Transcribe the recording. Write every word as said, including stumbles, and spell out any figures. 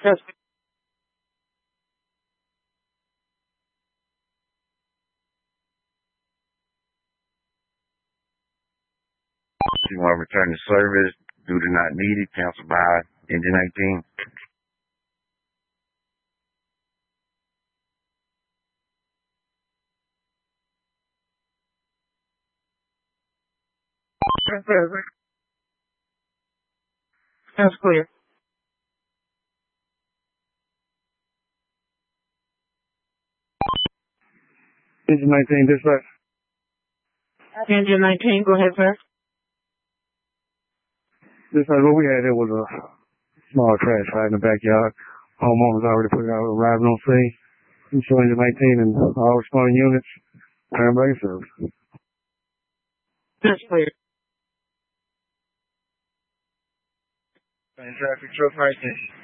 Yes. You want to return to service due to not needed, canceled by engine nineteen. That's clear. Engine nineteen, dispatch. Engine nineteen, go ahead, sir. Dispatch, what we had here was a small crash right in the backyard. Homeowners already put it out, arriving on scene. We show engine nineteen and all responding units, turn back and service. That's clear. Traffic truck right there.